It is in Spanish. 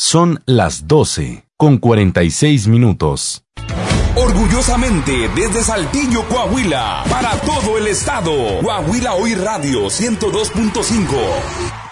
Son las 12:46. Orgullosamente desde Saltillo, Coahuila, para todo el estado. Coahuila Hoy Radio 102.5.